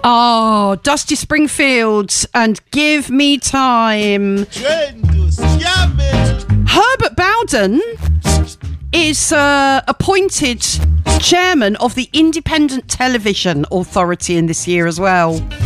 Oh, Dusty Springfield and Give Me Time. Herbert Bowden is appointed chairman of the Independent Television Authority in this year as well.